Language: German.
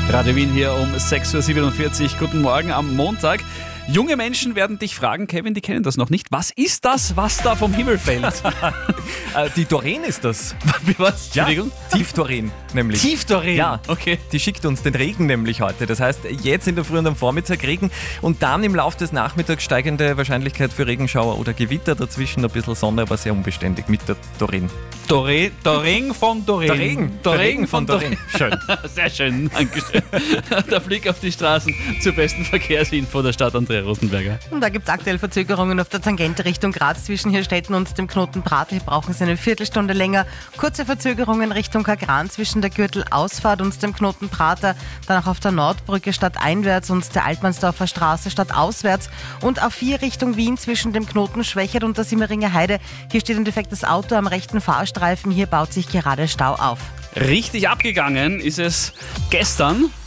Radio Wien hier um 6.47 Uhr. Guten Morgen am Montag. Junge Menschen werden dich fragen, Kevin, die kennen das noch nicht. Was ist das, was da vom Himmel fällt? Die Doreen ist das. Was? Entschuldigung? Ja, Tiefdoreen nämlich. Tiefdoreen? Ja, okay. Die schickt uns den Regen nämlich heute. Das heißt, jetzt in der Früh und am Vormittag Regen und dann im Laufe des Nachmittags steigende Wahrscheinlichkeit für Regenschauer oder Gewitter. Dazwischen ein bisschen Sonne, aber sehr unbeständig mit der Doreen. Doreen von Doreen. Der Regen von Doreen. Schön. Sehr schön, Dankeschön. Der Blick auf die Straßen zur besten Verkehrsinfo der Stadt Andrea Rosenberger. Und da gibt es aktuell Verzögerungen auf der Tangente Richtung Graz zwischen Hirstetten und dem Knoten Prater. Hier brauchen Sie eine Viertelstunde länger. Kurze Verzögerungen Richtung Kagran zwischen der Gürtelausfahrt und dem Knoten Prater. Dann auch auf der Nordbrücke stadteinwärts und der Altmannsdorfer Straße stadtauswärts. Und auf 4 Richtung Wien zwischen dem Knoten Schwächert und der Simmeringer Heide. Hier steht ein defektes Auto am rechten Fahrstreifen. Hier baut sich gerade Stau auf. Richtig abgegangen ist es gestern